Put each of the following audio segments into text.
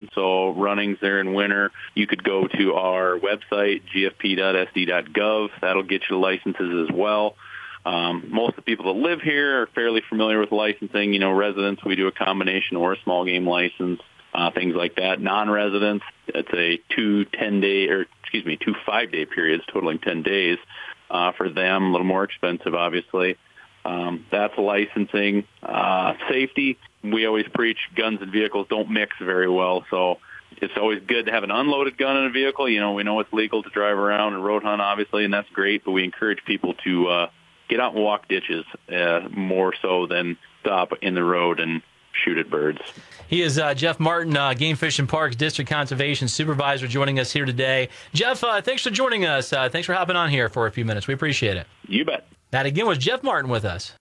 So runnings there in winter, you could go to our website, gfp.sd.gov. That'll get you licenses as well. Most of the people that live here are fairly familiar with licensing. Residents, we do a combination or a small game license, things like that. Non-residents, it's a two 5-day periods totaling 10 days for them, a little more expensive, obviously. That's licensing. Safety, we always preach guns and vehicles don't mix very well, so it's always good to have an unloaded gun in a vehicle. We know it's legal to drive around and road hunt, obviously, and that's great, but we encourage people to get out and walk ditches more so than stop in the road and shoot at birds. He is Jeff Martin, Game Fish and Parks District Conservation Supervisor, joining us here today. Jeff, thanks for joining us. Thanks for hopping on here for a few minutes. We appreciate it. You bet. That again was Jeff Martin with us.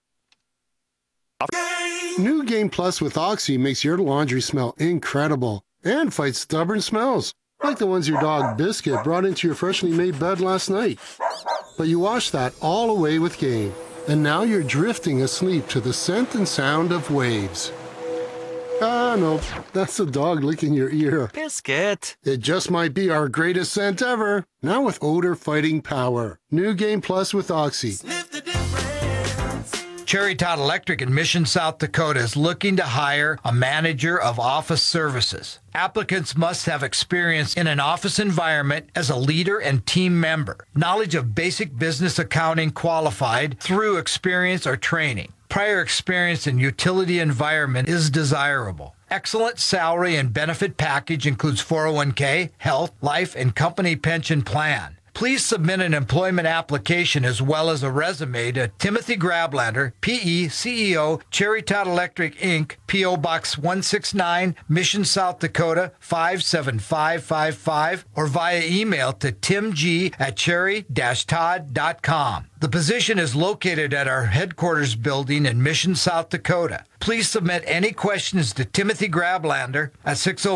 New Game Plus with Oxy makes your laundry smell incredible and fights stubborn smells, like the ones your dog Biscuit brought into your freshly made bed last night. But you washed that all away with Game, and now you're drifting asleep to the scent and sound of waves. Ah, no, that's the dog licking your ear. Biscuit. It just might be our greatest scent ever, now with odor-fighting power. New Game Plus with Oxy. Sniff the difference. Cherry Todd Electric in Mission, South Dakota is looking to hire a manager of office services. Applicants must have experience in an office environment as a leader and team member. Knowledge of basic business accounting qualified through experience or training. Prior experience in utility environment is desirable. Excellent salary and benefit package includes 401k, health, life, and company pension plan. Please submit an employment application as well as a resume to Timothy Grablander, P.E., CEO, Cherry Todd Electric, Inc., P.O. Box 169, Mission, South Dakota, 57555, or via email to timg@cherry-todd.com. The position is located at our headquarters building in Mission, South Dakota. Please submit any questions to Timothy Grablander at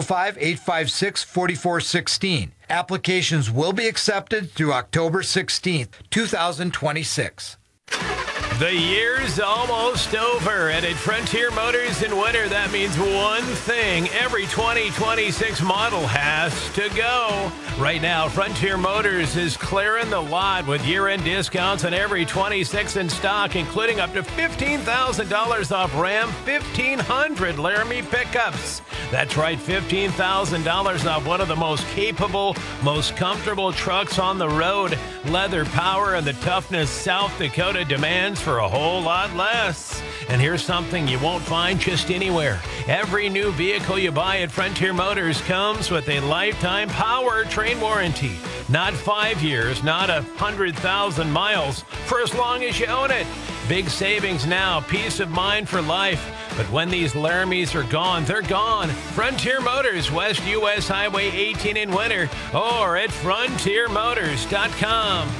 605-856-4416. Applications will be accepted through October 16th, 2026. The year's almost over, and at Frontier Motors in winter, that means one thing. Every 2026 model has to go. Right now, Frontier Motors is clearing the lot with year-end discounts on every 26 in stock, including up to $15,000 off Ram 1500 Laramie pickups. That's right, $15,000 off one of the most capable, most comfortable trucks on the road. Leather, power, and the toughness South Dakota demands for a whole lot less. And here's something you won't find just anywhere. Every new vehicle you buy at Frontier Motors comes with a lifetime powertrain warranty. Not 5 years, not 100,000 miles, for as long as you own it. Big savings now, peace of mind for life. But when these Laramies are gone, they're gone. Frontier Motors, West U.S. Highway 18 in winter, or at frontiermotors.com.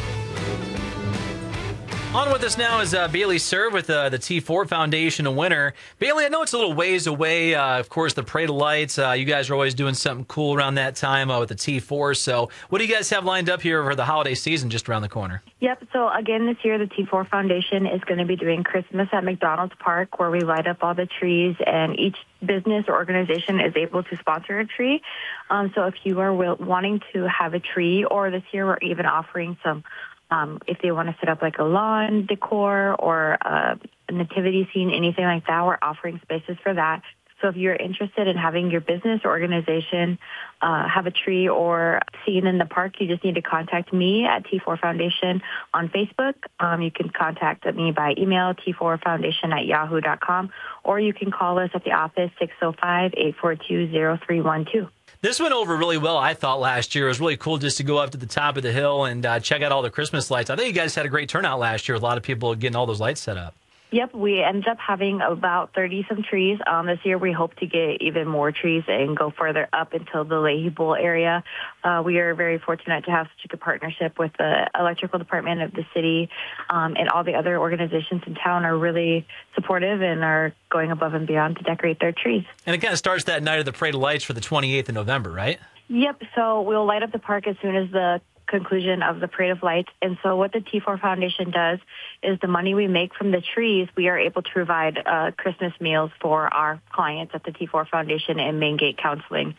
On with us now is Bailey Serve with the T4 Foundation of Winter. Bailey, I know it's a little ways away. Of course, the Parade of Lights. You guys are always doing something cool around that time with the T4. So what do you guys have lined up here for the holiday season just around the corner? Yep. So again, this year, the T4 Foundation is going to be doing Christmas at McDonald's Park, where we light up all the trees, and each business or organization is able to sponsor a tree. So if you are wanting to have a tree, or this year we're even offering some if they want to set up like a lawn decor or a nativity scene, anything like that, we're offering spaces for that. So if you're interested in having your business or organization have a tree or scene in the park, you just need to contact me at T4 Foundation on Facebook. You can contact me by email, t4foundation@yahoo.com, or you can call us at the office, 605-842-0312. This went over really well, I thought, last year. It was really cool just to go up to the top of the hill and check out all the Christmas lights. I think you guys had a great turnout last year with a lot of people getting all those lights set up. Yep, we ended up having about 30-some trees. This year we hope to get even more trees and go further up until the Leahy Bowl area. We are very fortunate to have such a good partnership with the electrical department of the city, and all the other organizations in town are really supportive and are going above and beyond to decorate their trees. And it kind of starts that night of the Parade of Lights for the 28th of November, right? Yep, so we'll light up the park as soon as the conclusion of the Parade of Lights. And so what the T4 Foundation does is the money we make from the trees, we are able to provide Christmas meals for our clients at the T4 Foundation and Main Gate Counseling.